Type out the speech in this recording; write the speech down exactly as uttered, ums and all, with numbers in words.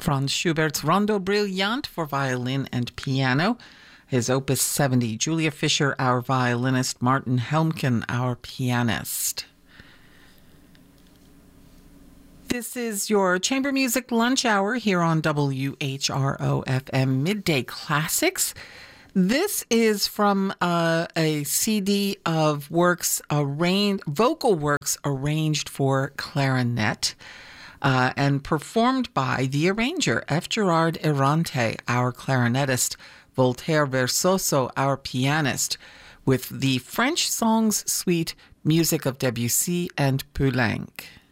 Franz Schubert's Rondo Brilliant for violin and piano. His Opus seventy, Julia Fischer, our violinist, Martin Helmken, our pianist. This is your chamber music lunch hour here on W H R O F M Midday Classics. This is from uh, a C D of works arranged, vocal works arranged for clarinet uh, and performed by the arranger, F. Gerard Errante, our clarinetist, Voltaire Versoso, our pianist, with the French Songs Suite, music of Debussy and Poulenc.